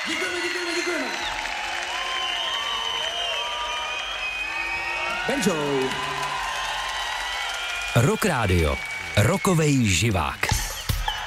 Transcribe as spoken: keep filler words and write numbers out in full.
Děkujeme, děkujeme, děkujeme. Benjo. Rock Radio. Rokovej živák.